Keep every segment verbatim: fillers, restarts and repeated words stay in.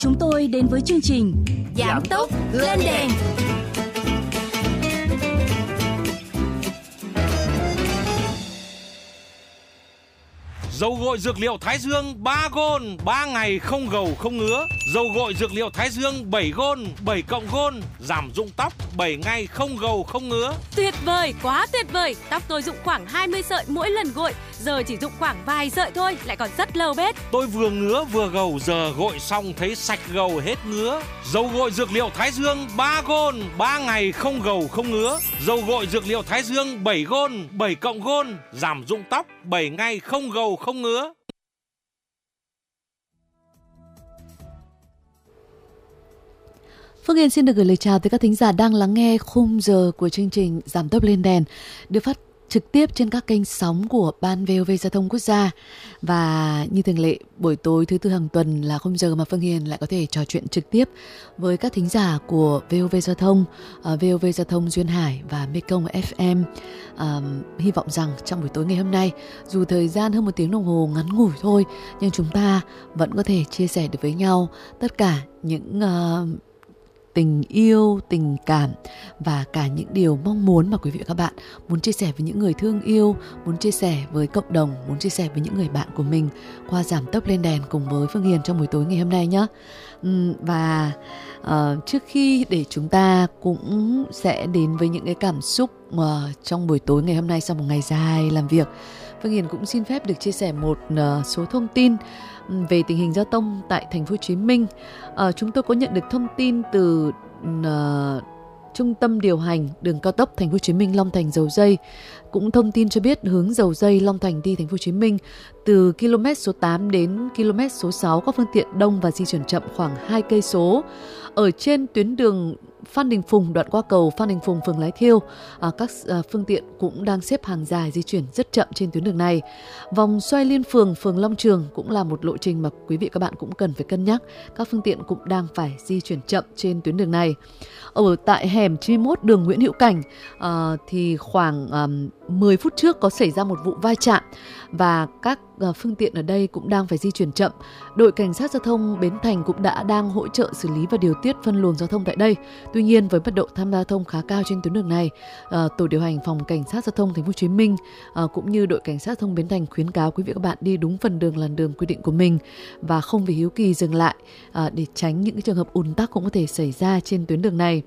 Chúng tôi đến với chương trình Giảm tốc lên đèn. Dầu gội dược liệu Thái Dương ba gôn, ba ngày không gầu không ngứa. Dầu gội dược liệu Thái Dương bảy gôn, bảy cộng gôn, giảm rụng tóc bảy ngày không gầu không ngứa. Tuyệt vời, quá tuyệt vời. Tóc tôi rụng khoảng hai mươi sợi mỗi lần gội, giờ chỉ rụng khoảng vài sợi thôi, lại còn rất lâu bết. Tôi vừa ngứa vừa gầu, giờ gội xong thấy sạch gầu hết ngứa. Dầu gội dược liệu Thái Dương ba gôn, ba ngày không gầu không ngứa. Dầu gội dược liệu Thái Dương bảy gôn, bảy cộng gôn, giảm rụng tóc bảy ngày không gầu không ngứa. Phương Yên xin được gửi lời chào tới các thính giả đang lắng nghe khung giờ của chương trình Giảm tốc lên đèn được phát trực tiếp trên các kênh sóng của Ban vê o vê Giao thông Quốc gia. Và như thường lệ, buổi tối thứ tư hàng tuần là khung giờ mà Phương Hiền lại có thể trò chuyện trực tiếp với các thính giả của vê o vê Giao thông, uh, vê o vê Giao thông Duyên Hải và Mekong ép em. Uh, hy vọng rằng trong buổi tối ngày hôm nay, dù thời gian hơn một tiếng đồng hồ ngắn ngủi thôi, nhưng chúng ta vẫn có thể chia sẻ được với nhau tất cả những uh, tình yêu, tình cảm và cả những điều mong muốn mà quý vị và các bạn muốn chia sẻ với những người thương yêu, muốn chia sẻ với cộng đồng, muốn chia sẻ với những người bạn của mình qua Giảm tốc lên đèn cùng với Phương Hiền trong buổi tối ngày hôm nay nhé. Và uh, trước khi để chúng ta cũng sẽ đến với những cái cảm xúc uh, trong buổi tối ngày hôm nay sau một ngày dài làm việc, Phương Hiền cũng xin phép được chia sẻ một uh, số thông tin về tình hình giao thông tại thành phố Hồ Chí Minh. À, chúng tôi có nhận được thông tin từ uh, Trung tâm điều hành đường cao tốc thành phố Hồ Chí Minh Long Thành Dầu Giây cũng thông tin cho biết hướng Dầu Giây Long Thành đi thành phố Hồ Chí Minh từ km số tám đến km số sáu các phương tiện đông và di chuyển chậm khoảng hai cây số. Ở trên tuyến đường Phan Đình Phùng đoạn qua cầu Phan Đình Phùng phường Lái Thiêu, à, các à, phương tiện cũng đang xếp hàng dài di chuyển rất chậm trên tuyến đường này. Vòng xoay Liên Phường phường Long Trường cũng là một lộ trình mà quý vị các bạn cũng cần phải cân nhắc. Các phương tiện cũng đang phải di chuyển chậm trên tuyến đường này. Ở tại hẻm chín mươi mốt đường Nguyễn Hữu Cảnh à, thì khoảng à, mười phút trước có xảy ra một vụ va chạm và các uh, phương tiện ở đây cũng đang phải di chuyển chậm. Đội cảnh sát giao thông Bến Thành cũng đã đang hỗ trợ xử lý và điều tiết phân luồng giao thông tại đây. Tuy nhiên với mật độ tham gia giao thông khá cao trên tuyến đường này, uh, tổ điều hành phòng cảnh sát giao thông thành phố Hồ Chí Minh uh, cũng như đội cảnh sát giao thông Bến Thành khuyến cáo quý vị các bạn đi đúng phần đường làn đường quy định của mình và không vì hiếu kỳ dừng lại uh, để tránh những cái trường hợp ùn tắc cũng có thể xảy ra trên tuyến đường này.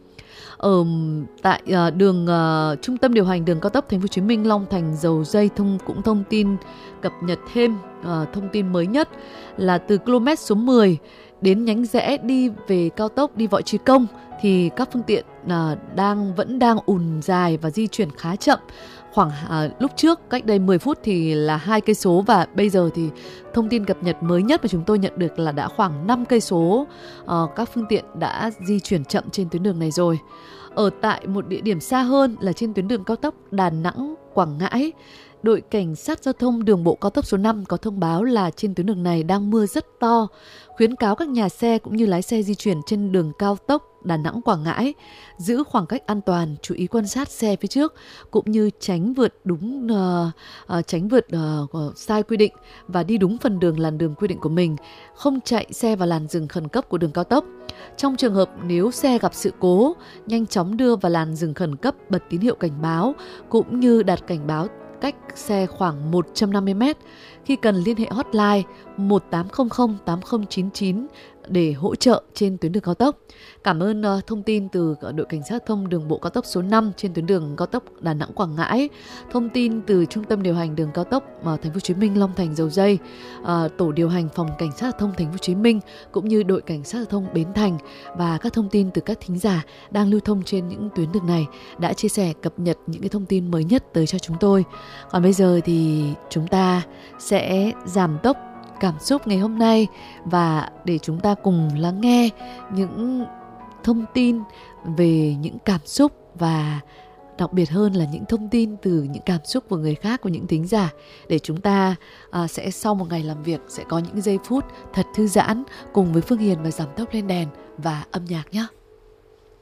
Ở tại uh, đường uh, trung tâm điều hành đường cao tốc thành phố Hồ Chí Minh Long Thành Dầu Giây thông cũng thông tin cập nhật thêm uh, thông tin mới nhất là từ km số mười đến nhánh rẽ đi về cao tốc đi Võ Trí Công thì các phương tiện uh, đang vẫn đang ùn dài và di chuyển khá chậm. Khoảng à, lúc trước cách đây mười phút thì là hai cây số và bây giờ thì thông tin cập nhật mới nhất mà chúng tôi nhận được là đã khoảng năm cây số à, các phương tiện đã di chuyển chậm trên tuyến đường này rồi. Ở tại một địa điểm xa hơn là trên tuyến đường cao tốc Đà Nẵng Quảng Ngãi, đội cảnh sát giao thông đường bộ cao tốc số năm có thông báo là trên tuyến đường này đang mưa rất to, khuyến cáo các nhà xe cũng như lái xe di chuyển trên đường cao tốc Đà Nẵng Quảng Ngãi giữ khoảng cách an toàn, chú ý quan sát xe phía trước cũng như tránh vượt đúng uh, uh, tránh vượt uh, sai quy định và đi đúng phần đường làn đường quy định của mình, không chạy xe vào làn dừng khẩn cấp của đường cao tốc. Trong trường hợp nếu xe gặp sự cố, nhanh chóng đưa vào làn dừng khẩn cấp, bật tín hiệu cảnh báo cũng như đặt cảnh báo cách xe khoảng một trăm năm mươi mét. Khi cần liên hệ hotline một tám không không tám không chín chín để hỗ trợ trên tuyến đường cao tốc. Cảm ơn uh, thông tin từ đội cảnh sát giao thông đường bộ cao tốc số năm trên tuyến đường cao tốc Đà Nẵng Quảng Ngãi. Thông tin từ trung tâm điều hành đường cao tốc uh, thành phố Hồ Chí Minh Long Thành Dầu Giây, uh, tổ điều hành phòng cảnh sát giao thông thành phố Hồ Chí Minh cũng như đội cảnh sát giao thông Bến Thành và các thông tin từ các thính giả đang lưu thông trên những tuyến đường này đã chia sẻ cập nhật những cái thông tin mới nhất tới cho chúng tôi. Còn bây giờ thì chúng ta sẽ giảm tốc cảm xúc ngày hôm nay và để chúng ta cùng lắng nghe những thông tin về những cảm xúc và đặc biệt hơn là những thông tin từ những cảm xúc của người khác, của những thính giả để chúng ta à, sẽ sau một ngày làm việc sẽ có những giây phút thật thư giãn cùng với Phương Hiền và Giảm tốc lên đèn và âm nhạc nhé.